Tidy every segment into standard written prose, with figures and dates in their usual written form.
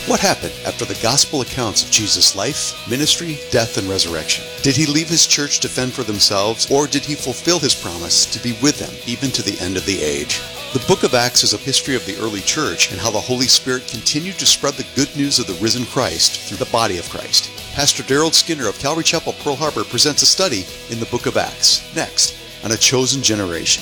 What happened after the gospel accounts of Jesus' life, ministry, death, and resurrection? Did he leave his church to fend for themselves, or did he fulfill his promise to be with them even to the end of the age? The book of Acts is a history of the early church and how the Holy Spirit continued to spread the good news of the risen Christ through the body of Christ. Pastor Daryl Skinner of Calvary Chapel, Pearl Harbor presents a study in the book of Acts, next on A Chosen Generation.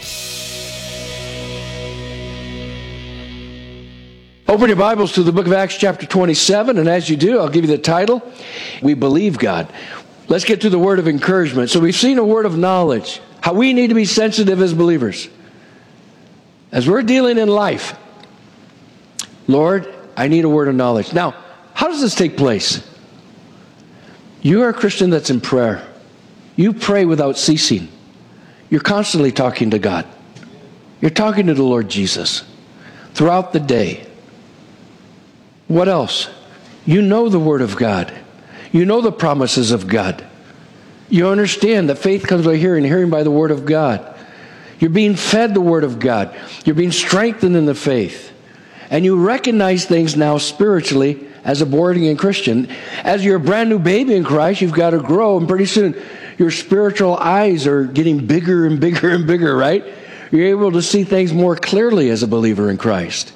Open your Bibles to the book of Acts chapter 27, and as you do, I'll give you the title, We Believe God. Let's get to the word of encouragement. So we've seen a word of knowledge, how we need to be sensitive as believers. As we're dealing in life, Lord, I need a word of knowledge. Now, how does this take place? You are a Christian that's in prayer. You pray without ceasing. You're constantly talking to God. You're talking to the Lord Jesus throughout the day. What else? You know the Word of God. You know the promises of God. You understand that faith comes by hearing, hearing by the Word of God. You're being fed the Word of God. You're being strengthened in the faith. And you recognize things now spiritually as a born-again Christian. As you're a brand new baby in Christ, you've got to grow, and pretty soon your spiritual eyes are getting bigger and bigger and bigger, right? You're able to see things more clearly as a believer in Christ.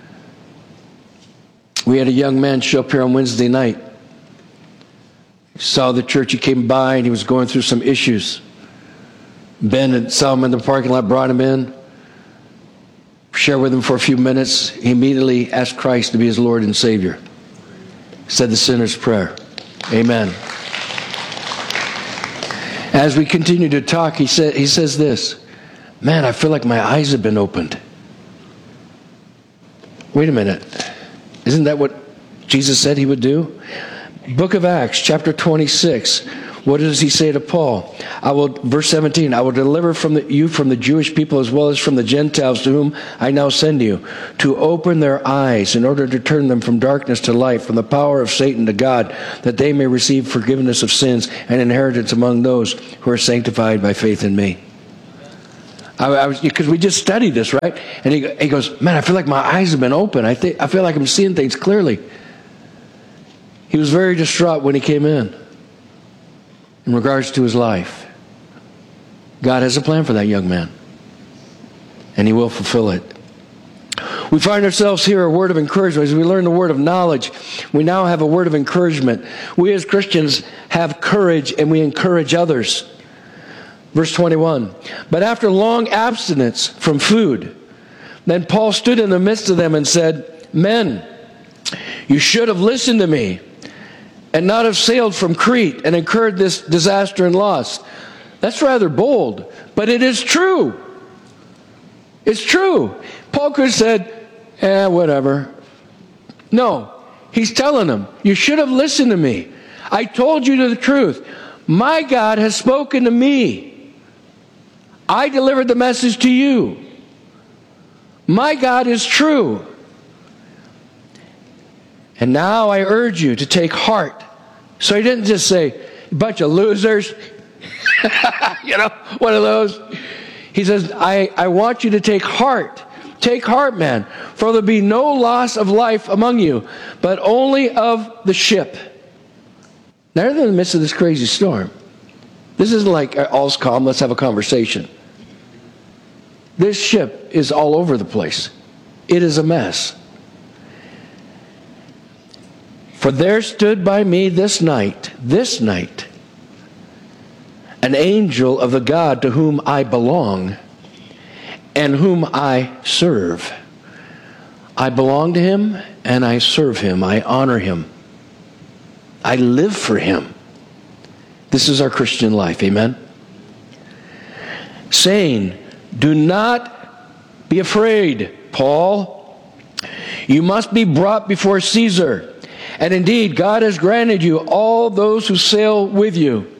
We had a young man show up here on Wednesday night. He saw the church, he came by, and he was going through some issues. Ben had saw him in the parking lot, brought him in, shared with him for a few minutes. He immediately asked Christ to be his Lord and Savior. Said the sinner's prayer. Amen. As we continue to talk, he says this, man, I feel like my eyes have been opened. Wait a minute. Isn't that what Jesus said he would do? Book of Acts, chapter 26. What does he say to Paul? Verse 17, I will deliver you from the Jewish people as well as from the Gentiles to whom I now send you, to open their eyes in order to turn them from darkness to light, from the power of Satan to God, that they may receive forgiveness of sins and inheritance among those who are sanctified by faith in me. Because we just studied this, right? And he goes, man, I feel like my eyes have been open. I feel like I'm seeing things clearly. He was very distraught when he came in regards to his life. God has a plan for that young man, and he will fulfill it. We find ourselves here a word of encouragement. As we learn the word of knowledge, we now have a word of encouragement. We as Christians have courage, and we encourage others. Verse 21, but after long abstinence from food, then Paul stood in the midst of them and said, men, you should have listened to me and not have sailed from Crete and incurred this disaster and loss. That's rather bold, but it is true. It's true. Paul could have said, whatever. No, he's telling them, you should have listened to me. I told you the truth. My God has spoken to me. I delivered the message to you. My God is true. And now I urge you to take heart. So he didn't just say, a bunch of losers. One of those. He says, I want you to take heart. Take heart, man. For there'll be no loss of life among you, but only of the ship. Now they're in the midst of this crazy storm. This isn't like, all's calm, let's have a conversation. This ship is all over the place. It is a mess. For there stood by me this night, an angel of the God to whom I belong and whom I serve. I belong to him and I serve him. I honor him. I live for him. This is our Christian life. Amen? Saying, do not be afraid, Paul. You must be brought before Caesar. And indeed, God has granted you all those who sail with you.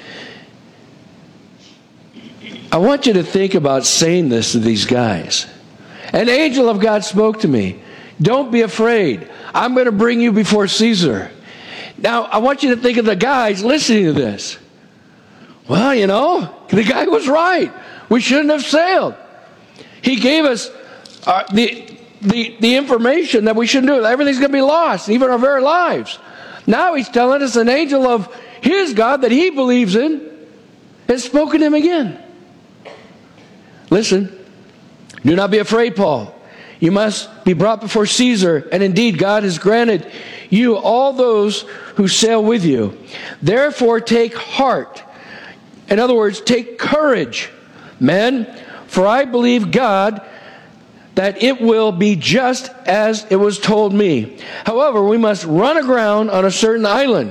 I want you to think about saying this to these guys. An angel of God spoke to me. Don't be afraid. I'm going to bring you before Caesar. Now, I want you to think of the guys listening to this. Well, the guy was right. We shouldn't have sailed. He gave us the information that we shouldn't do. Everything's going to be lost, even our very lives. Now he's telling us an angel of his God that he believes in has spoken to him again. Listen, do not be afraid, Paul. You must be brought before Caesar, and indeed God has granted you all those who sail with you. Therefore take heart. In other words, take courage, men, for I believe God that it will be just as it was told me. However, we must run aground on a certain island.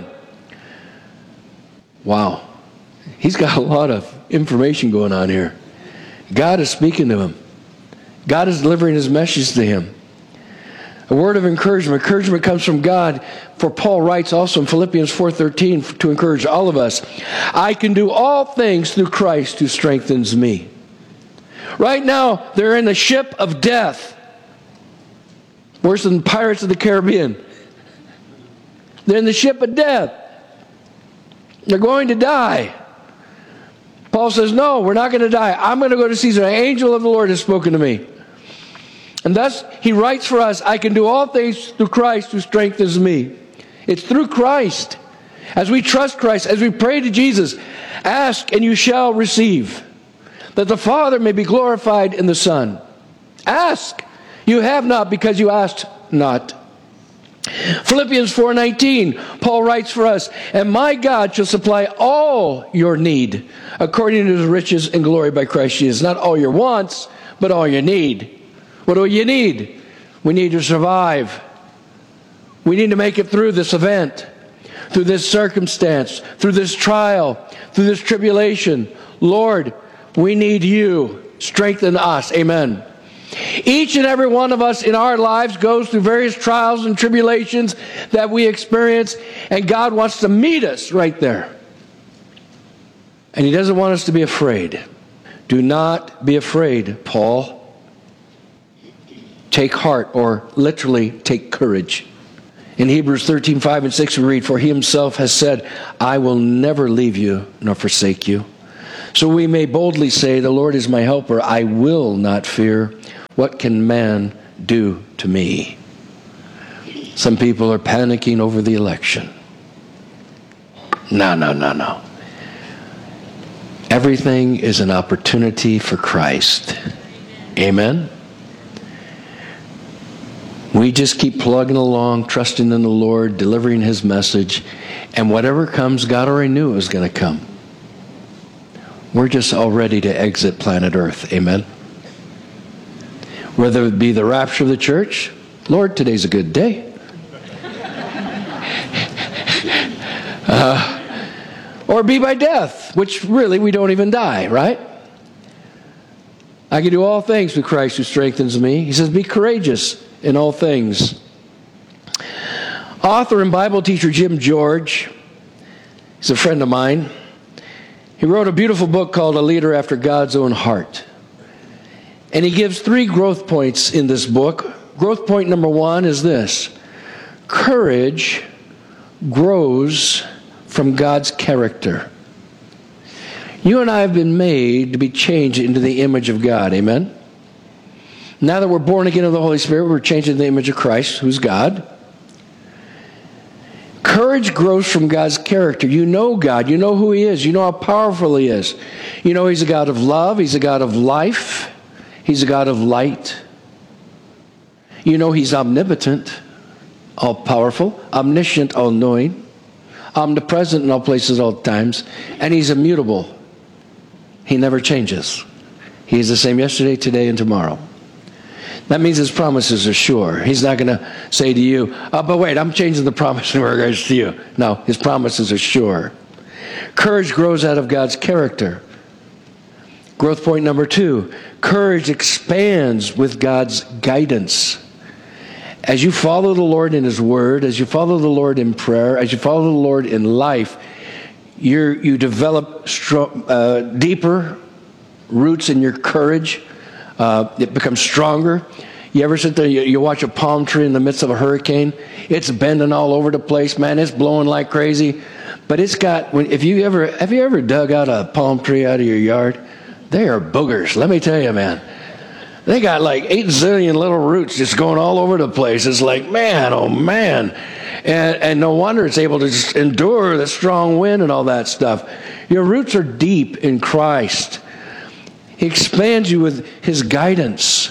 Wow. He's got a lot of information going on here. God is speaking to him. God is delivering his message to him. A word of encouragement. Encouragement comes from God. For Paul writes also in Philippians 4:13 to encourage all of us. I can do all things through Christ who strengthens me. Right now, they're in the ship of death. Worse than Pirates of the Caribbean. They're in the ship of death. They're going to die. Paul says, no, we're not going to die. I'm going to go to Caesar. An angel of the Lord has spoken to me. And thus, he writes for us, I can do all things through Christ who strengthens me. It's through Christ. As we trust Christ, as we pray to Jesus, ask and you shall receive, that the Father may be glorified in the Son. Ask. You have not because you asked not. Philippians 4:19, Paul writes for us, and my God shall supply all your need according to his riches and glory by Christ Jesus. Not all your wants, but all your need. What do you need? We need to survive. We need to make it through this event, through this circumstance, through this trial, through this tribulation. Lord, we need you. Strengthen us. Amen. Each and every one of us in our lives goes through various trials and tribulations that we experience, and God wants to meet us right there. And he doesn't want us to be afraid. Do not be afraid, Paul. Take heart, or literally take courage. In Hebrews 13:5 and 6 we read, for he himself has said, I will never leave you nor forsake you. So we may boldly say, the Lord is my helper. I will not fear. What can man do to me? Some people are panicking over the election. No. Everything is an opportunity for Christ. Amen? We just keep plugging along, trusting in the Lord, delivering his message, and whatever comes, God already knew it was going to come. We're just all ready to exit planet Earth. Amen? Whether it be the rapture of the church, Lord, today's a good day. Or be by death, which really we don't even die, right? I can do all things through Christ who strengthens me. He says, be courageous in all things. Author and Bible teacher Jim George, he's a friend of mine. He wrote a beautiful book called A Leader After God's Own Heart. And he gives 3 growth points in this book. Growth point number 1 is this. Courage grows from God's character. You and I have been made to be changed into the image of God. Amen? Now that we're born again of the Holy Spirit, we're changed into the image of Christ, who's God. Courage grows from God's character. You know God. You know who he is. You know how powerful he is. You know he's a God of love. He's a God of life. He's a God of light. You know he's omnipotent, all-powerful, omniscient, all-knowing, omnipresent in all places, all times, and he's immutable. He never changes. He's the same yesterday, today, and tomorrow. That means his promises are sure. He's not going to say to you, but wait, I'm changing the promise in regards to you. No, his promises are sure. Courage grows out of God's character. Growth point number 2, courage expands with God's guidance. As you follow the Lord in his word, as you follow the Lord in prayer, as you follow the Lord in life, you develop deeper roots in your courage. It becomes stronger. You ever sit there, you watch a palm tree in the midst of a hurricane? It's bending all over the place, man. It's blowing like crazy. But it's got, have you ever dug out a palm tree out of your yard? They are boogers, let me tell you, man. They got like 8 zillion little roots just going all over the place. It's like, man, oh man. And no wonder it's able to just endure the strong wind and all that stuff. Your roots are deep in Christ. He expands you with His guidance.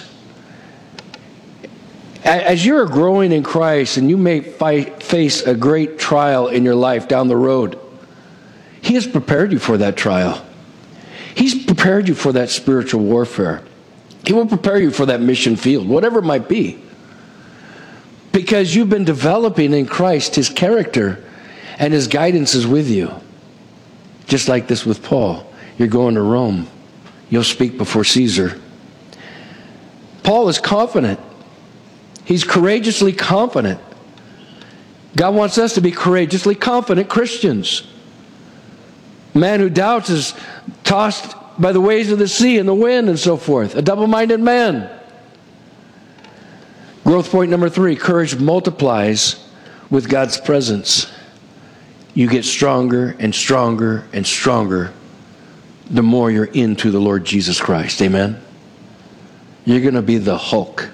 As you're growing in Christ and you may face a great trial in your life down the road, He has prepared you for that trial. He's prepared you for that spiritual warfare. He will prepare you for that mission field, whatever it might be. Because you've been developing in Christ His character, and His guidance is with you. Just like this with Paul. You're going to Rome. You'll speak before Caesar. Paul is confident. He's courageously confident. God wants us to be courageously confident Christians. A man who doubts is tossed by the waves of the sea and the wind and so forth. A double-minded man. Growth point number 3, courage multiplies with God's presence. You get stronger and stronger and stronger the more you're into the Lord Jesus Christ. Amen? You're going to be the Hulk.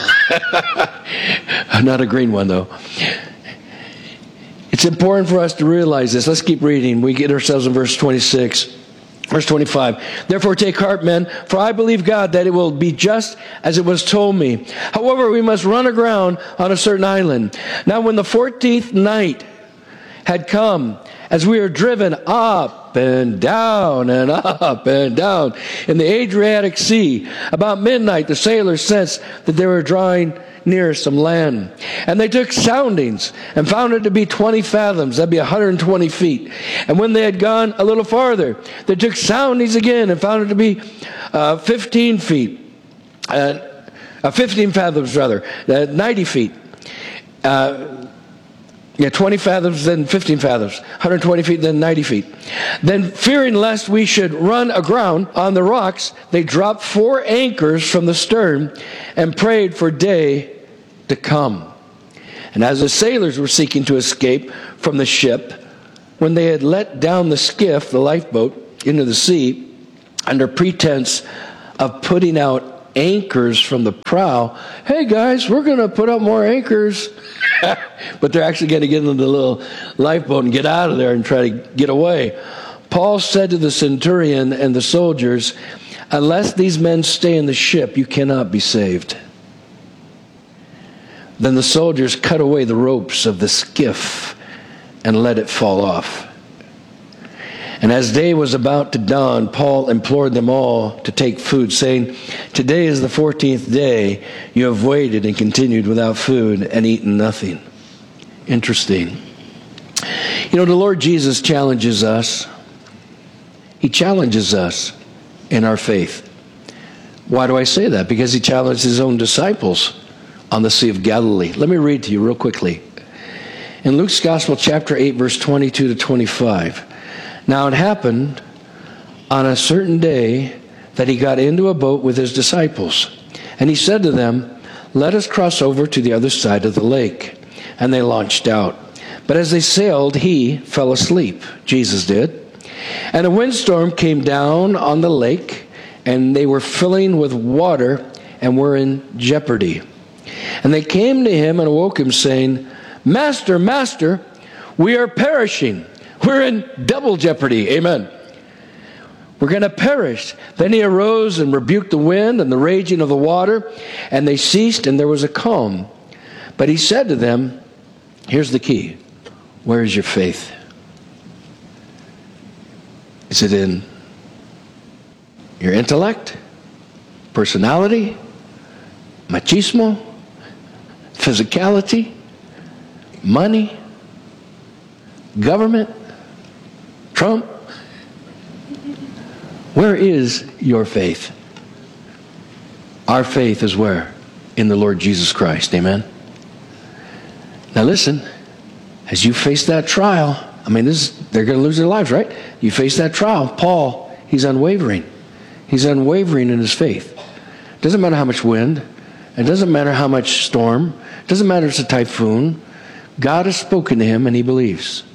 Not a green one, though. It's important for us to realize this. Let's keep reading. We get ourselves in verse 26. Verse 25, therefore take heart, men, for I believe God that it will be just as it was told me. However, we must run aground on a certain island. Now when the 14th night had come, as we were driven up and down and up and down in the Adriatic Sea, about midnight the sailors sensed that they were drawing near some land. And they took soundings and found it to be 20 fathoms. That'd be 120 feet. And when they had gone a little farther, they took soundings again and found it to be 15 feet. 15 fathoms rather, 90 feet. 20 fathoms, then 15 fathoms, 120 feet, then 90 feet. Then, fearing lest we should run aground on the rocks, they dropped 4 anchors from the stern and prayed for day to come. And as the sailors were seeking to escape from the ship, when they had let down the skiff, the lifeboat, into the sea, under pretense of putting out anchors from the prow, hey guys, we're going to put out more anchors. But they're actually going to get into the little lifeboat and get out of there and try to get away. Paul said to the centurion and the soldiers, unless these men stay in the ship, you cannot be saved. Then the soldiers cut away the ropes of the skiff and let it fall off. And as day was about to dawn, Paul implored them all to take food, saying, today is the 14th day you have waited and continued without food and eaten nothing. Interesting. You know, the Lord Jesus challenges us. He challenges us in our faith. Why do I say that? Because He challenged His own disciples on the Sea of Galilee. Let me read to you real quickly. In Luke's Gospel, chapter 8, verse 22 to 25. Now it happened on a certain day that He got into a boat with His disciples. And He said to them, let us cross over to the other side of the lake. And they launched out. But as they sailed, He fell asleep. Jesus did. And a windstorm came down on the lake, and they were filling with water and were in jeopardy. And they came to Him and awoke Him, saying, Master, Master, we are perishing. We're in double jeopardy. Amen. We're going to perish. Then He arose and rebuked the wind and the raging of the water, and they ceased, and there was a calm. But He said to them, here's the key. Where is your faith? Is it in your intellect, personality, machismo, physicality, money, government, Trump? Where is your faith? Our faith is where? In the Lord Jesus Christ. Amen? Now listen, as you face that trial, they're going to lose their lives, right? You face that trial. Paul, he's unwavering. He's unwavering in his faith. It doesn't matter how much wind. It doesn't matter how much storm. It doesn't matter if it's a typhoon. God has spoken to him and he believes.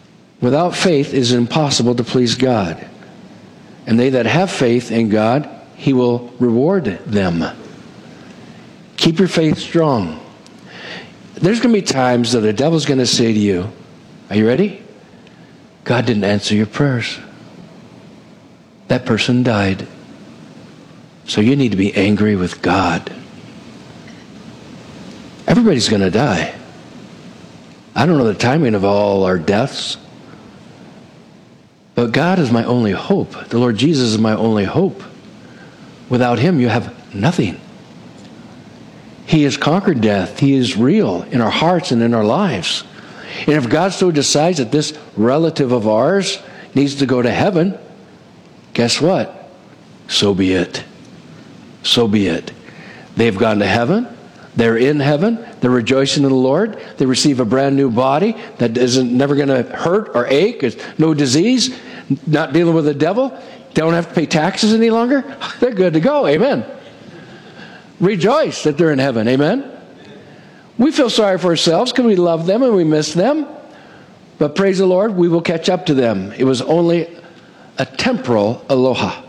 Without faith it is impossible to please God. And they that have faith in God, he will reward them. Keep your faith strong. There's going to be times that the devil's going to say to you, are you ready? God didn't answer your prayers. That person died. So you need to be angry with God. Everybody's going to die. I don't know the timing of all our deaths. But God is my only hope. The Lord Jesus is my only hope. Without him, you have nothing. He has conquered death. He is real in our hearts and in our lives. And if God so decides that this relative of ours needs to go to heaven, guess what? So be it. So be it. They've gone to heaven. They're in heaven. They're rejoicing in the Lord. They receive a brand new body that isn't never going to hurt or ache. There's no disease. Not dealing with the devil. They don't have to pay taxes any longer. They're good to go. Amen. Rejoice that they're in heaven. Amen. We feel sorry for ourselves because we love them and we miss them. But praise the Lord, we will catch up to them. It was only a temporal aloha.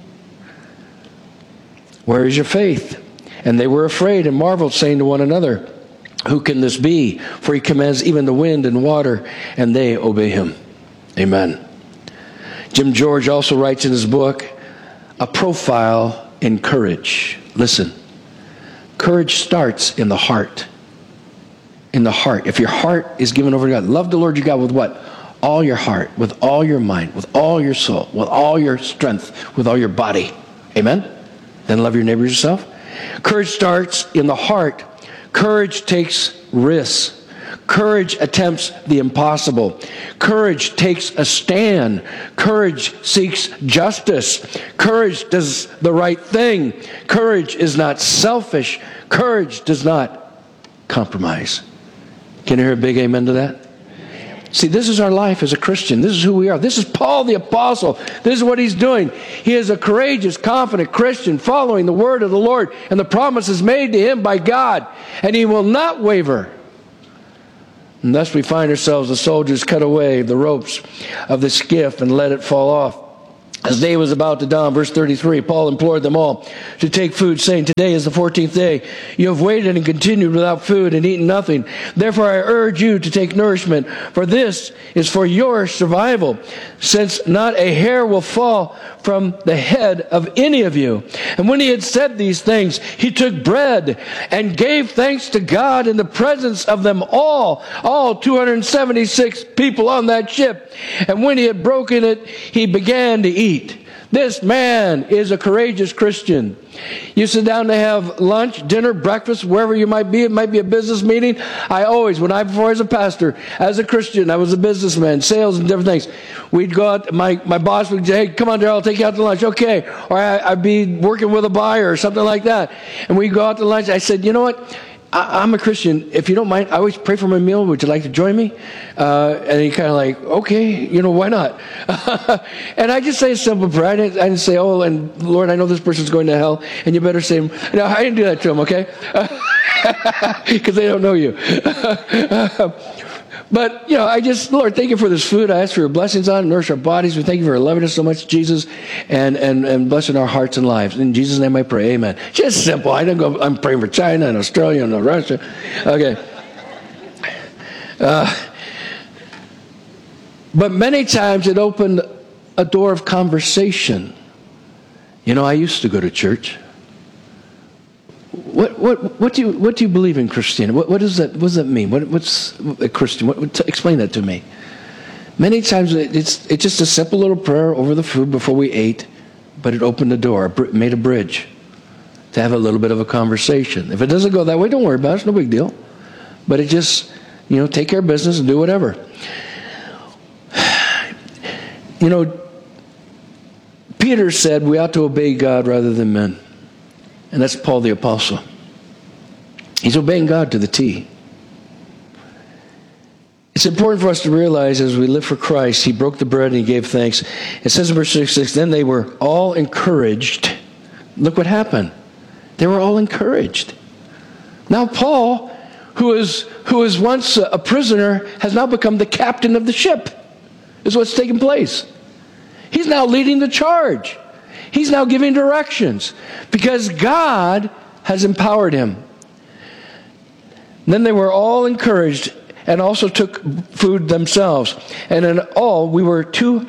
Where is your faith? And they were afraid and marveled, saying to one another, who can this be? For he commands even the wind and water, and they obey him. Amen. Jim George also writes in his book, A Profile in Courage. Listen, courage starts in the heart. In the heart. If your heart is given over to God, love the Lord your God with what? All your heart, with all your mind, with all your soul, with all your strength, with all your body. Amen? Then love your neighbor as yourself. Courage starts in the heart. Courage takes risks. Courage attempts the impossible. Courage takes a stand. Courage seeks justice. Courage does the right thing. Courage is not selfish. Courage does not compromise. Can you hear a big amen to that? See, this is our life as a Christian. This is who we are. This is Paul the Apostle. This is what he's doing. He is a courageous, confident Christian following the word of the Lord and the promises made to him by God. And he will not waver. And thus we find ourselves, the soldiers cut away the ropes of the skiff and let it fall off. As day was about to dawn, verse 33, Paul implored them all to take food, saying, today is the 14th day. You have waited and continued without food and eaten nothing. Therefore I urge you to take nourishment, for this is for your survival, since not a hair will fall from the head of any of you. And when he had said these things, he took bread and gave thanks to God in the presence of them all 276 people on that ship. And when he had broken it, he began to eat. This man is a courageous Christian. You sit down to have lunch, dinner, breakfast, wherever you might be. It might be a business meeting. Before I was a pastor, as a Christian, I was a businessman, sales and different things. We'd go out, my boss would say, hey, come on, Darryl, I'll take you out to lunch. Okay. Or I'd be working with a buyer or something like that. And we'd go out to lunch. I said, you know what? I'm a Christian. If you don't mind, I always pray for my meal. Would you like to join me? And he kind of like, okay, why not? And I just say a simple prayer. I didn't say, oh, and Lord, I know this person's going to hell, and you better say, no, I didn't do that to him, okay? Because they don't know you. But, I just, Lord, thank you for this food. I ask for your blessings on it, nourish our bodies. We thank you for loving us so much, Jesus, and blessing our hearts and lives. In Jesus' name I pray, amen. Just simple. I don't go, I'm praying for China and Australia and Russia. Okay. But many times it opened a door of conversation. I used to go to church. What do you believe in Christianity? What does that mean? What's a Christian? Explain that to me. Many times it's just a simple little prayer over the food before we ate, but it opened the door, made a bridge to have a little bit of a conversation. If it doesn't go that way, don't worry about it. It's no big deal. But it just, take care of business and do whatever. Peter said we ought to obey God rather than men. And that's Paul the Apostle. He's obeying God to the T. It's important for us to realize as we live for Christ, he broke the bread and he gave thanks. It says in verse 66, then they were all encouraged. Look what happened. They were all encouraged. Now Paul, who was once a prisoner, has now become the captain of the ship. Is what's taking place. He's now leading the charge. He's now giving directions because God has empowered him. Then they were all encouraged and also took food themselves. And in all, we were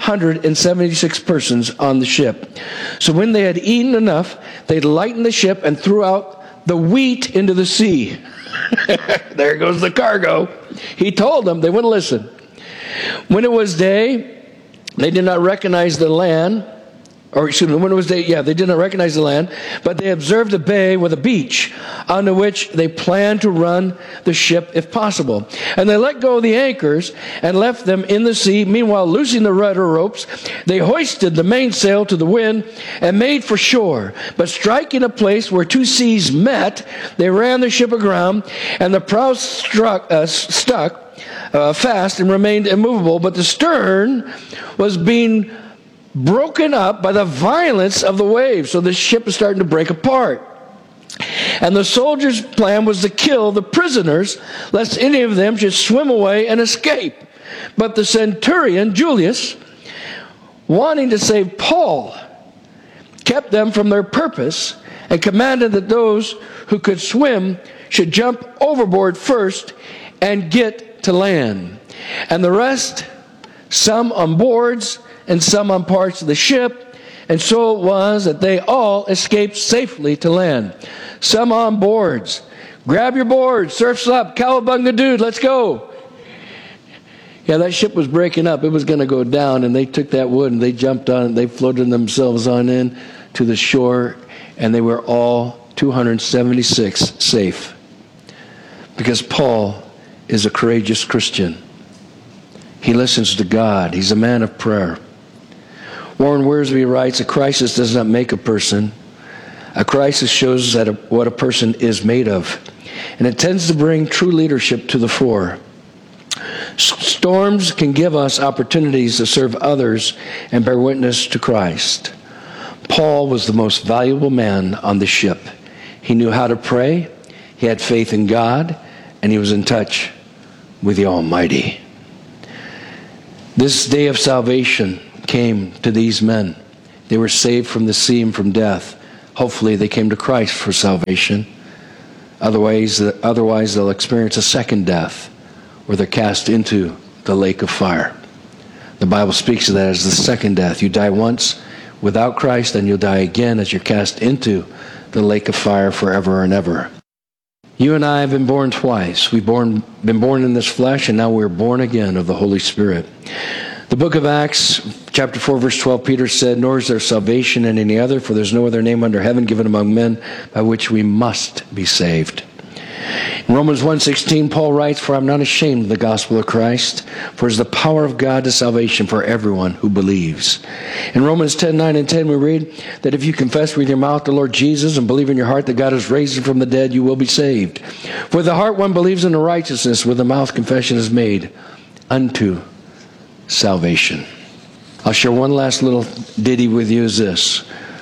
276 persons on the ship. So when they had eaten enough, they lightened the ship and threw out the wheat into the sea. There goes the cargo. He told them, they wouldn't listen. When it was day, they did not recognize the land. When it was day, they did not recognize the land, but they observed a bay with a beach, onto which they planned to run the ship if possible. And they let go of the anchors and left them in the sea. Meanwhile, loosing the rudder ropes, they hoisted the mainsail to the wind and made for shore. But striking a place where two seas met, they ran the ship aground, and the prow stuck fast and remained immovable. But the stern was being broken up by the violence of the waves. So the ship is starting to break apart. And the soldiers' plan was to kill the prisoners, lest any of them should swim away and escape. But the centurion, Julius, wanting to save Paul, kept them from their purpose and commanded that those who could swim should jump overboard first and get to land. And the rest, some on boards and some on parts of the ship, and so it was that they all escaped safely to land. Some on boards. Grab your boards, surf's up, cowabunga dude, let's go. Yeah, that ship was breaking up. It was going to go down, and they took that wood and they jumped on it. They floated themselves on in to the shore, and they were all 276 safe. Because Paul is a courageous Christian. He listens to God. He's a man of prayer. Warren Wiersbe writes, a crisis does not make a person. A crisis shows what a person is made of. And it tends to bring true leadership to the fore. Storms can give us opportunities to serve others and bear witness to Christ. Paul was the most valuable man on the ship. He knew how to pray, he had faith in God, and he was in touch with the Almighty. This day of salvation came to these men. They were saved from the sea and from death. Hopefully they came to Christ for salvation. Otherwise they'll experience a second death, where they're cast into the lake of fire. The Bible speaks of that as the second death. You die once without Christ, and you'll die again as you're cast into the lake of fire forever and ever. You and I have been born twice. We've been born in this flesh, and now we're born again of the Holy Spirit. The book of Acts, chapter 4, verse 12, Peter said, nor is there salvation in any other, for there's no other name under heaven given among men by which we must be saved. In Romans 1:16, Paul writes, for I'm not ashamed of the gospel of Christ, for it is the power of God to salvation for everyone who believes. In Romans 10:9 and 10, we read that if you confess with your mouth the Lord Jesus and believe in your heart that God has raised him from the dead, you will be saved. For with the heart one believes unto righteousness, with the mouth confession is made unto salvation. I'll share one last little ditty with you is this.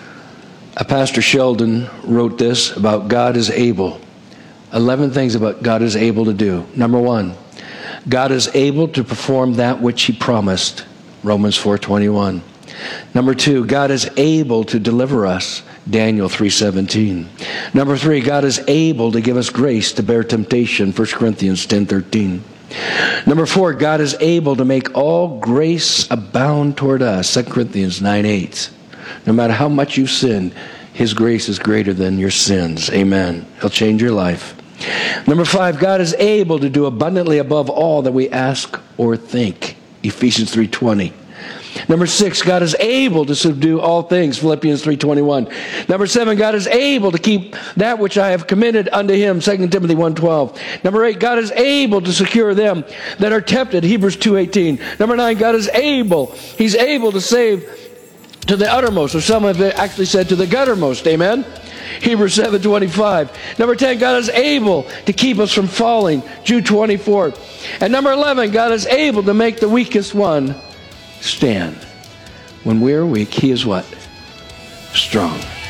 Pastor Sheldon wrote this about God is able. 11 things about God is able to do. Number 1, God is able to perform that which he promised. Romans 4:21. Number 2, God is able to deliver us. Daniel 3:17. Number 3, God is able to give us grace to bear temptation. 1 Corinthians 10:13. Number 4, God is able to make all grace abound toward us. 2 Corinthians 9:8. No matter how much you sin, his grace is greater than your sins. Amen. He'll change your life. Number 5, God is able to do abundantly above all that we ask or think. Ephesians 3:20. Number 6, God is able to subdue all things. Philippians 3:21. Number 7, God is able to keep that which I have committed unto him. 2 Timothy 1:12. Number 8, God is able to secure them that are tempted. Hebrews 2:18. Number 9, God is able. He's able to save to the uttermost, or some have actually said to the guttermost. Amen? Hebrews 7:25. Number 10, God is able to keep us from falling. Jude 24. And number 11, God is able to make the weakest one stand. When we are weak, he is what? Strong.